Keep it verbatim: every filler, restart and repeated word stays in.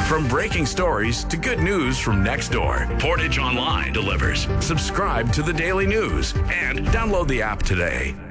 From breaking stories to good news from next door, Portage Online delivers. Subscribe to the Daily News and download the app today.